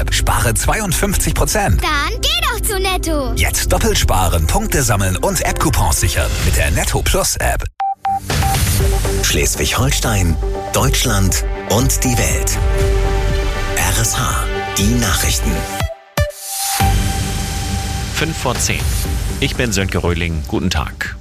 Spare 52%. Dann geh doch zu Netto. Jetzt doppelt sparen, Punkte sammeln und App-Coupons sichern mit der Netto Plus App. Schleswig-Holstein, Deutschland und die Welt. RSH, die Nachrichten. 5:10. Ich bin Sönke Röhling. Guten Tag.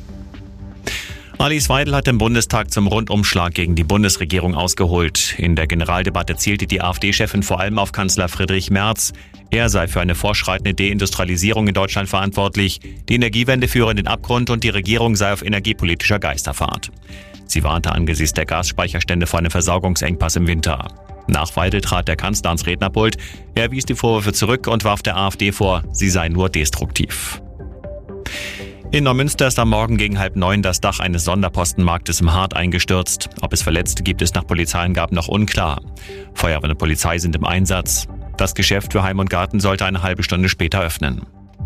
Alice Weidel hat im Bundestag zum Rundumschlag gegen die Bundesregierung ausgeholt. In der Generaldebatte zielte die AfD-Chefin vor allem auf Kanzler Friedrich Merz. Er sei für eine fortschreitende Deindustrialisierung in Deutschland verantwortlich. Die Energiewende führe in den Abgrund und die Regierung sei auf energiepolitischer Geisterfahrt. Sie warnte angesichts der Gasspeicherstände vor einem Versorgungsengpass im Winter. Nach Weidel trat der Kanzler ans Rednerpult. Er wies die Vorwürfe zurück und warf der AfD vor, sie sei nur destruktiv. In Neumünster ist am Morgen gegen 8:30 das Dach eines Sonderpostenmarktes im Hart eingestürzt. Ob es Verletzte gibt, ist nach Polizeiangaben noch unklar. Feuerwehr und Polizei sind im Einsatz. Das Geschäft für Heim und Garten sollte eine halbe Stunde später öffnen.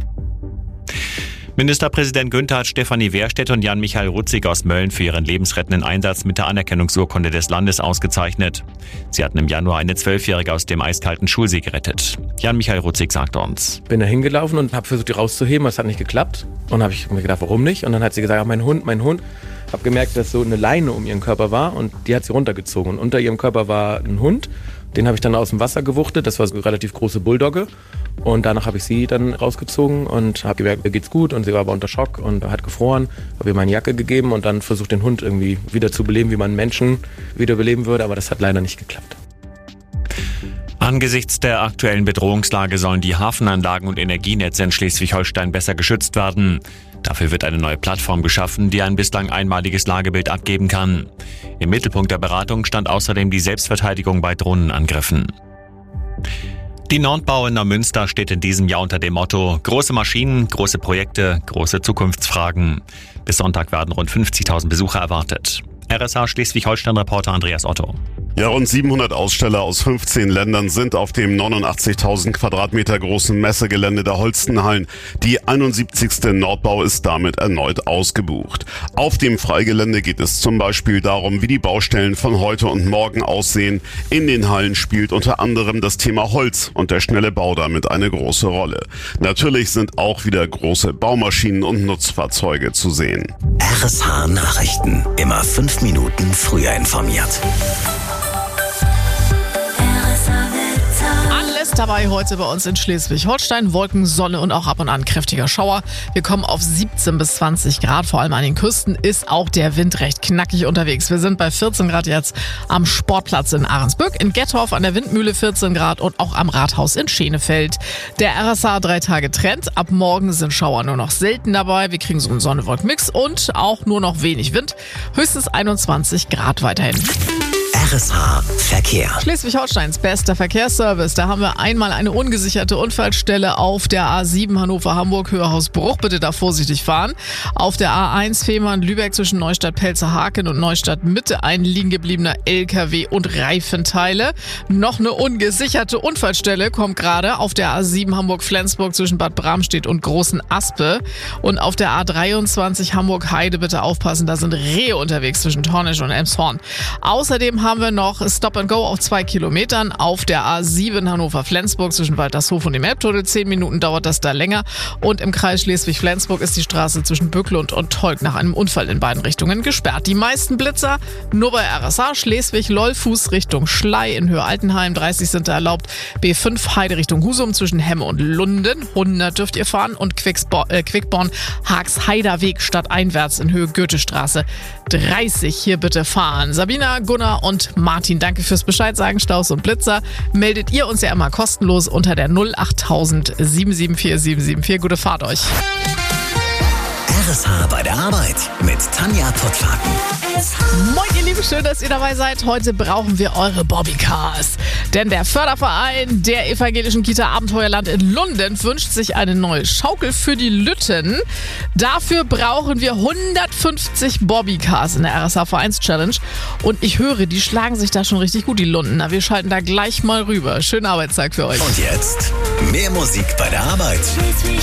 Ministerpräsident Günther hat Stefanie Wehrstedt und Jan-Michael Rutzig aus Mölln für ihren lebensrettenden Einsatz mit der Anerkennungsurkunde des Landes ausgezeichnet. Sie hatten im Januar eine 12-Jährige aus dem eiskalten Schulsee gerettet. Jan-Michael Rutzig sagt uns: Bin da hingelaufen und habe versucht, die rauszuheben, das hat nicht geklappt. Und habe ich mir gedacht, warum nicht? Und dann hat sie gesagt, mein Hund. Habe gemerkt, dass so eine Leine um ihren Körper war und die hat sie runtergezogen. Und unter ihrem Körper war ein Hund, den habe ich dann aus dem Wasser gewuchtet. Das war so eine relativ große Bulldogge. Und danach habe ich sie dann rausgezogen und habe gemerkt, ihr geht's gut. Und sie war aber unter Schock und hat gefroren. Habe ihr meine Jacke gegeben und dann versucht, den Hund irgendwie wieder zu beleben, wie man einen Menschen wieder beleben würde. Aber das hat leider nicht geklappt. Angesichts der aktuellen Bedrohungslage sollen die Hafenanlagen und Energienetze in Schleswig-Holstein besser geschützt werden. Dafür wird eine neue Plattform geschaffen, die ein bislang einmaliges Lagebild abgeben kann. Im Mittelpunkt der Beratung stand außerdem die Selbstverteidigung bei Drohnenangriffen. Die Nordbau in Neumünster steht in diesem Jahr unter dem Motto: große Maschinen, große Projekte, große Zukunftsfragen. Bis Sonntag werden rund 50.000 Besucher erwartet. RSH Schleswig-Holstein-Reporter Andreas Otto. Ja, rund 700 Aussteller aus 15 Ländern sind auf dem 89.000 Quadratmeter großen Messegelände der Holstenhallen. Die 71. Nordbau ist damit erneut ausgebucht. Auf dem Freigelände geht es zum Beispiel darum, wie die Baustellen von heute und morgen aussehen. In den Hallen spielt unter anderem das Thema Holz und der schnelle Bau damit eine große Rolle. Natürlich sind auch wieder große Baumaschinen und Nutzfahrzeuge zu sehen. RSH Nachrichten. Immer 5 Minuten früher informiert. Alles dabei heute bei uns in Schleswig-Holstein. Wolken, Sonne und auch ab und an kräftiger Schauer. Wir kommen auf 17 bis 20 Grad. Vor allem an den Küsten ist auch der Wind recht knackig unterwegs. Wir sind bei 14 Grad jetzt am Sportplatz in Ahrensbück, in Gettorf an der Windmühle 14 Grad und auch am Rathaus in Schenefeld. Der RSH 3-Tage-Trend. Ab morgen sind Schauer nur noch selten dabei. Wir kriegen so einen Sonne-Wolken-Mix und auch nur noch wenig Wind. Höchstens 21 Grad weiterhin. RSH Verkehr. Schleswig-Holsteins bester Verkehrsservice. Da haben wir einmal eine ungesicherte Unfallstelle auf der A7 Hannover-Hamburg, Höhe Hausbruch. Bitte da vorsichtig fahren. Auf der A1 Fehmarn-Lübeck zwischen Neustadt-Pelzerhaken und Neustadt-Mitte ein liegen gebliebener LKW und Reifenteile. Noch eine ungesicherte Unfallstelle kommt gerade auf der A7 Hamburg-Flensburg zwischen Bad Bramstedt und Großen Aspe. Und auf der A23 Hamburg-Heide bitte aufpassen, da sind Rehe unterwegs zwischen Tornisch und Elmshorn. Außerdem haben wir noch Stop and Go auf 2 Kilometern auf der A7 Hannover-Flensburg zwischen Waltershof und dem Elbtunnel. 10 Minuten dauert das da länger. Und im Kreis Schleswig-Flensburg ist die Straße zwischen Bücklund und Tolk nach einem Unfall in beiden Richtungen gesperrt. Die meisten Blitzer nur bei RSH Schleswig-Lollfuß Richtung Schlei in Höhe Altenheim. 30 sind da erlaubt. B5 Heide Richtung Husum zwischen Hemme und Lunden. 100 dürft ihr fahren. Und Quickborn Haags-Heider Weg stadteinwärts in Höhe Goethestraße 30 hier bitte fahren. Sabina, Gunnar und Martin, danke fürs Bescheid sagen. Staus und Blitzer meldet ihr uns ja immer kostenlos unter der 08000 774 774. Gute Fahrt euch. RSH bei der Arbeit mit Tanja Pottwagen. Moin ihr Lieben, schön, dass ihr dabei seid. Heute brauchen wir eure Bobbycars. Denn der Förderverein der evangelischen Kita Abenteuerland in Lunden wünscht sich eine neue Schaukel für die Lütten. Dafür brauchen wir 150 Bobbycars in der RSH Vereins Challenge. Und ich höre, die schlagen sich da schon richtig gut, die Lundener. Wir schalten da gleich mal rüber. Schönen Arbeitstag für euch. Und jetzt mehr Musik bei der Arbeit.